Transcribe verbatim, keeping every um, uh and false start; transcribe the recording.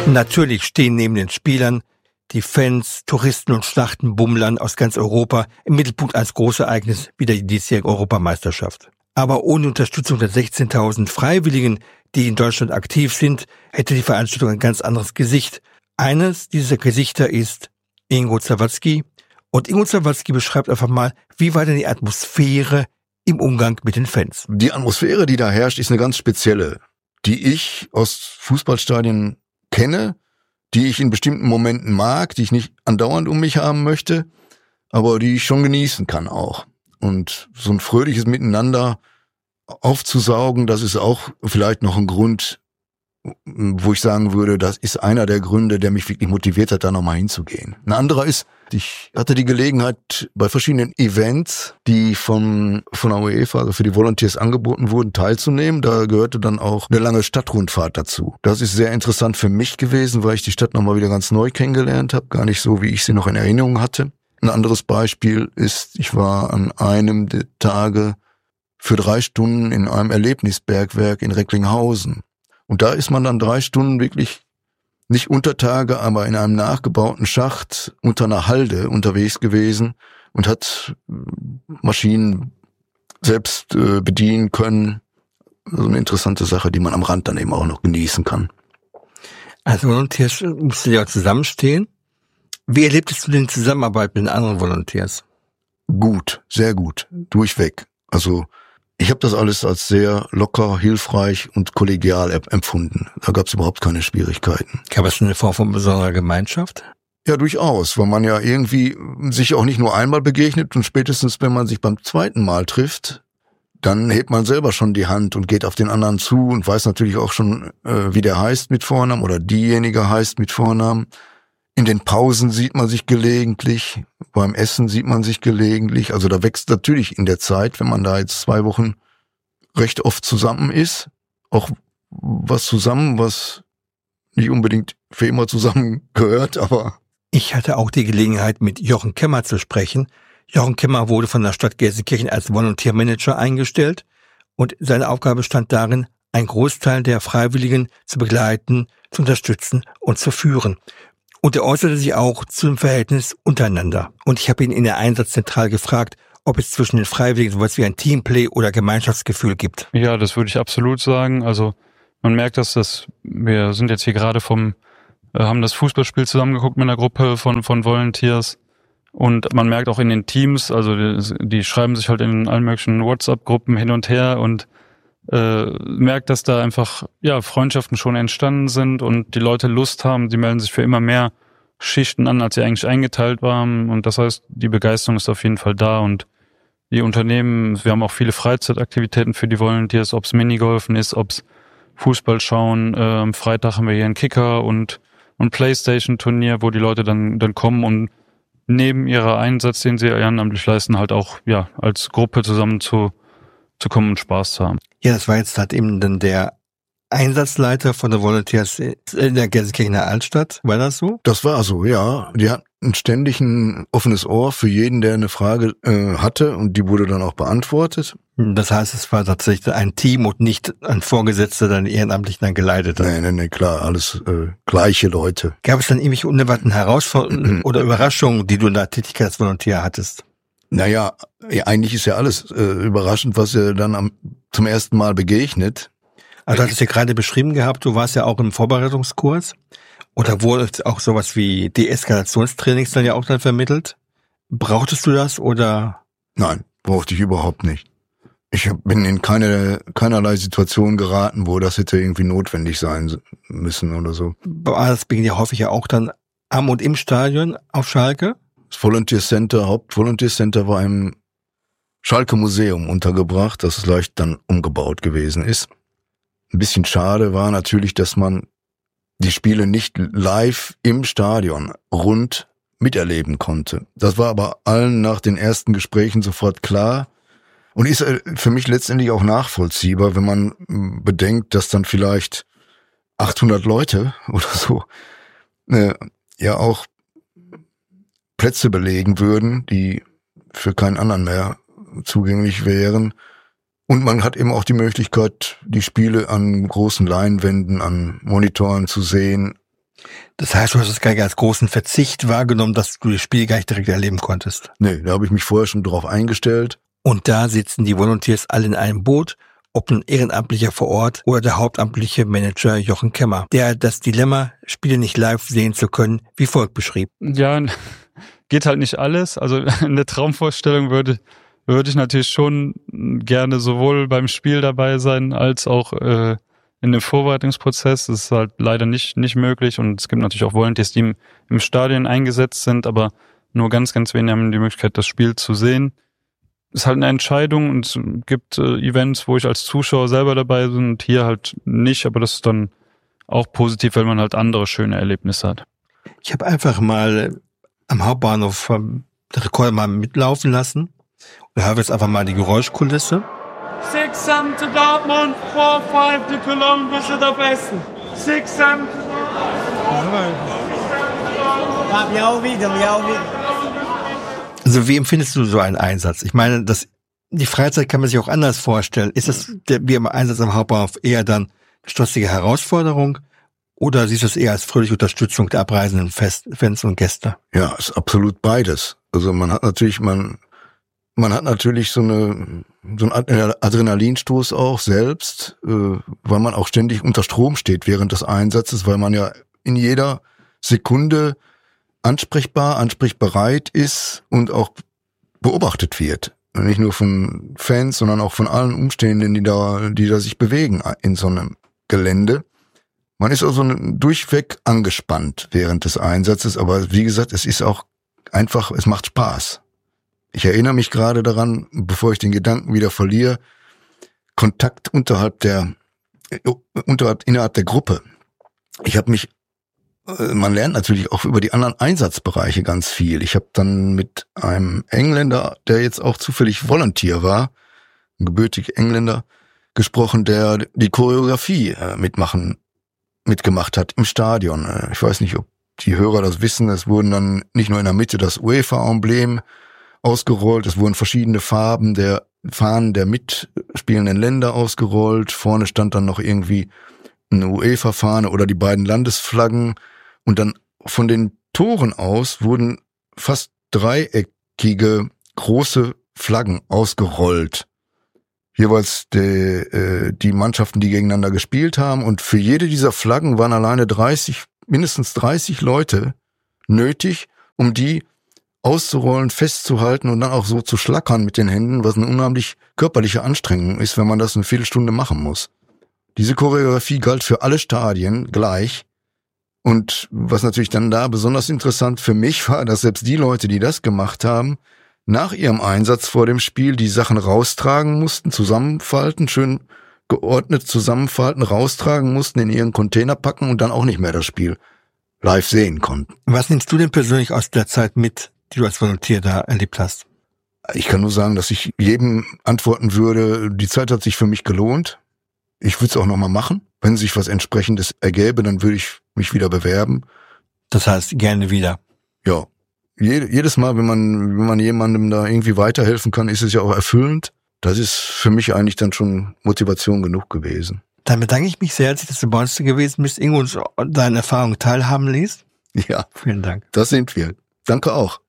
Natürlich stehen neben den Spielern die Fans, Touristen und Schlachtenbummlern aus ganz Europa im Mittelpunkt als Großereignis wie der diesjährigen Europameisterschaft. Aber ohne Unterstützung der sechzehntausend Freiwilligen, die in Deutschland aktiv sind, hätte die Veranstaltung ein ganz anderes Gesicht. Eines dieser Gesichter ist Ingo Zawadzki. Und Ingo Zawadzki beschreibt einfach mal, wie war denn die Atmosphäre im Umgang mit den Fans? Die Atmosphäre, die da herrscht, ist eine ganz spezielle, die ich aus Fußballstadien kenne, die ich in bestimmten Momenten mag, die ich nicht andauernd um mich haben möchte, aber die ich schon genießen kann auch. Und so ein fröhliches Miteinander aufzusaugen, das ist auch vielleicht noch ein Grund, wo ich sagen würde, das ist einer der Gründe, der mich wirklich motiviert hat, da nochmal hinzugehen. Ein anderer ist, ich hatte die Gelegenheit, bei verschiedenen Events, die von, von der UEFA, also für die Volunteers angeboten wurden, teilzunehmen. Da gehörte dann auch eine lange Stadtrundfahrt dazu. Das ist sehr interessant für mich gewesen, weil ich die Stadt nochmal wieder ganz neu kennengelernt habe, gar nicht so, wie ich sie noch in Erinnerung hatte. Ein anderes Beispiel ist, ich war an einem der Tage für drei Stunden in einem Erlebnisbergwerk in Recklinghausen. Und da ist man dann drei Stunden wirklich nicht unter Tage, aber in einem nachgebauten Schacht unter einer Halde unterwegs gewesen und hat Maschinen selbst äh, bedienen können. So eine interessante Sache, die man am Rand dann eben auch noch genießen kann. Als Volunteers musst du ja auch zusammenstehen. Wie erlebtest du denn die Zusammenarbeit mit den anderen Volunteers? Gut, sehr gut, durchweg. Also ich habe das alles als sehr locker, hilfreich und kollegial empfunden. Da gab es überhaupt keine Schwierigkeiten. Gab es eine Form von besonderer Gemeinschaft? Ja, durchaus, weil man ja irgendwie sich auch nicht nur einmal begegnet und spätestens, wenn man sich beim zweiten Mal trifft, dann hebt man selber schon die Hand und geht auf den anderen zu und weiß natürlich auch schon, äh, wie der heißt mit Vornamen oder diejenige heißt mit Vornamen. In den Pausen sieht man sich gelegentlich, beim Essen sieht man sich gelegentlich. Also da wächst natürlich in der Zeit, wenn man da jetzt zwei Wochen recht oft zusammen ist, auch was zusammen, was nicht unbedingt für immer zusammen gehört, aber... Ich hatte auch die Gelegenheit, mit Jochen Kemmer zu sprechen. Jochen Kemmer wurde von der Stadt Gelsenkirchen als Volontiermanager eingestellt und seine Aufgabe stand darin, einen Großteil der Freiwilligen zu begleiten, zu unterstützen und zu führen. Und er äußerte sich auch zum Verhältnis untereinander. Und ich habe ihn in der Einsatzzentrale gefragt, ob es zwischen den Freiwilligen sowas wie ein Teamplay oder Gemeinschaftsgefühl gibt. Ja, das würde ich absolut sagen. Also man merkt, dass das, wir sind jetzt hier gerade vom, äh, haben das Fußballspiel zusammengeguckt mit einer Gruppe von von Volunteers. Und man merkt auch in den Teams, also die, die schreiben sich halt in allen möglichen WhatsApp-Gruppen hin und her und äh, merkt, dass da einfach ja Freundschaften schon entstanden sind und die Leute Lust haben, die melden sich für immer mehr Schichten an, als sie eigentlich eingeteilt waren. Und das heißt, die Begeisterung ist auf jeden Fall da und die Unternehmen, wir haben auch viele Freizeitaktivitäten für die Volunteers, ob es Minigolfen ist, ob es Fußball schauen. Äh, am Freitag haben wir hier einen Kicker und ein Playstation-Turnier, wo die Leute dann dann kommen und neben ihrer Einsatz, den sie ehrenamtlich leisten, halt auch ja als Gruppe zusammen zu zu kommen und Spaß zu haben. Ja, das war jetzt halt eben dann der Einsatzleiter von der Volunteers in der Gelsenkirchener Altstadt. War das so? Das war so, ja. Die hatten ständig ein offenes Ohr für jeden, der eine Frage äh, hatte und die wurde dann auch beantwortet. Das heißt, es war tatsächlich ein Team und nicht ein Vorgesetzter, der ehrenamtlich dann geleitet hat. Nee, nee, nee, klar, alles äh, gleiche Leute. Gab es dann irgendwelche unerwarteten Herausforderungen oder Überraschungen, die du in der Tätigkeit als Volontär hattest? Naja, ja, eigentlich ist ja alles äh, überraschend, was ihr dann am, zum ersten Mal begegnet. Also du hattest ja gerade beschrieben gehabt, du warst ja auch im Vorbereitungskurs oder wurde auch sowas wie Deeskalationstrainings dann ja auch dann vermittelt. Brauchtest du das oder? Nein, brauchte ich überhaupt nicht. Ich bin in keine keinerlei Situation geraten, wo das hätte irgendwie notwendig sein müssen oder so. Das beginnt ja häufig ja auch dann am und im Stadion auf Schalke. Das Volunteer Center, Hauptvolunteer Center war im Schalke Museum untergebracht, das leicht dann umgebaut gewesen ist. Ein bisschen schade war natürlich, dass man die Spiele nicht live im Stadion rund miterleben konnte. Das war aber allen nach den ersten Gesprächen sofort klar und ist für mich letztendlich auch nachvollziehbar, wenn man bedenkt, dass dann vielleicht achthundert Leute oder so äh, ja auch Plätze belegen würden, die für keinen anderen mehr zugänglich wären. Und man hat eben auch die Möglichkeit, die Spiele an großen Leinwänden, an Monitoren zu sehen. Das heißt, du hast es gar nicht als großen Verzicht wahrgenommen, dass du das Spiel gar nicht direkt erleben konntest. Nee, da habe ich mich vorher schon drauf eingestellt. Und da sitzen die Volunteers alle in einem Boot, ob ein Ehrenamtlicher vor Ort oder der hauptamtliche Manager Jochen Kemmer, der das Dilemma, Spiele nicht live sehen zu können, wie folgt beschrieb. Ja, geht halt nicht alles. Also in der Traumvorstellung würde würde ich natürlich schon gerne sowohl beim Spiel dabei sein, als auch äh, in dem Vorbereitungsprozess. Das ist halt leider nicht nicht möglich. Und es gibt natürlich auch Volunteers, die im, im Stadion eingesetzt sind, aber nur ganz, ganz wenige haben die Möglichkeit, das Spiel zu sehen. Ist halt eine Entscheidung und es gibt äh, Events, wo ich als Zuschauer selber dabei bin und hier halt nicht, aber das ist dann auch positiv, weil man halt andere schöne Erlebnisse hat. Ich habe einfach mal am Hauptbahnhof ähm, den Rekorder mal mitlaufen lassen. Da hören wir jetzt einfach mal die Geräuschkulisse. six seven to Dortmund, four five to Cologne, Düsseldorf, Essen. six seven to Dortmund. Ja, wir auch wieder, wir auch wieder. Also wie empfindest du so einen Einsatz? Ich meine, das, die Freizeit kann man sich auch anders vorstellen. Ist das der, wie im Einsatz am Hauptbahnhof eher dann eine stressige Herausforderung oder siehst du es eher als fröhliche Unterstützung der abreisenden Fest, Fans und Gäste? Ja, ist absolut beides. Also man hat natürlich, man, man hat natürlich so eine, so einen Adrenalinstoß auch selbst, äh, weil man auch ständig unter Strom steht während des Einsatzes, weil man ja in jeder Sekunde ansprechbar, ansprechbereit ist und auch beobachtet wird. Nicht nur von Fans, sondern auch von allen Umstehenden, die da, die da sich bewegen in so einem Gelände. Man ist also durchweg angespannt während des Einsatzes, aber wie gesagt, es ist auch einfach, es macht Spaß. Ich erinnere mich gerade daran, bevor ich den Gedanken wieder verliere, Kontakt unterhalb der, unterhalb, innerhalb der Gruppe. Ich habe mich Man lernt natürlich auch über die anderen Einsatzbereiche ganz viel. Ich habe dann mit einem Engländer, der jetzt auch zufällig Volunteer war, ein gebürtiger Engländer, gesprochen, der die Choreografie mitmachen, mitgemacht hat im Stadion. Ich weiß nicht, ob die Hörer das wissen. Es wurden dann nicht nur in der Mitte das UEFA-Emblem ausgerollt, es wurden verschiedene Farben der Fahnen der mitspielenden Länder ausgerollt. Vorne stand dann noch irgendwie eine UEFA-Fahne oder die beiden Landesflaggen. Und dann von den Toren aus wurden fast dreieckige große Flaggen ausgerollt. Jeweils die, äh, die Mannschaften, die gegeneinander gespielt haben. Und für jede dieser Flaggen waren alleine dreißig, mindestens dreißig Leute nötig, um die auszurollen, festzuhalten und dann auch so zu schlackern mit den Händen, was eine unheimlich körperliche Anstrengung ist, wenn man das eine Viertelstunde machen muss. Diese Choreografie galt für alle Stadien gleich. Und was natürlich dann da besonders interessant für mich war, dass selbst die Leute, die das gemacht haben, nach ihrem Einsatz vor dem Spiel die Sachen raustragen mussten, zusammenfalten, schön geordnet zusammenfalten, raustragen mussten, in ihren Container packen und dann auch nicht mehr das Spiel live sehen konnten. Was nimmst du denn persönlich aus der Zeit mit, die du als Volontier da erlebt hast? Ich kann nur sagen, dass ich jedem antworten würde, die Zeit hat sich für mich gelohnt. Ich würde es auch nochmal machen. Wenn sich was Entsprechendes ergäbe, dann würde ich mich wieder bewerben. Das heißt, gerne wieder. Ja. Jed- jedes Mal, wenn man, wenn man jemandem da irgendwie weiterhelfen kann, ist es ja auch erfüllend. Das ist für mich eigentlich dann schon Motivation genug gewesen. Dann bedanke ich mich sehr, dass du bei uns gewesen bist, Ingo, und deine Erfahrungen teilhaben ließ. Ja. Vielen Dank. Das sind wir. Danke auch.